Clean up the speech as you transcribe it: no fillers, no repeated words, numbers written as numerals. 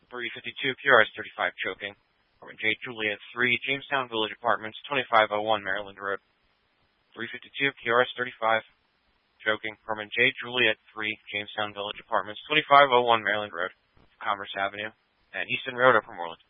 352 PRS 35 choking. Apartment J. Juliet 3, Jamestown Village Apartments, 2501 Maryland Road. 352 PRS 35 choking. Apartment J. Juliet 3, Jamestown Village Apartments, 2501 Maryland Road. Commerce Avenue and Easton Road, Upper Moreland.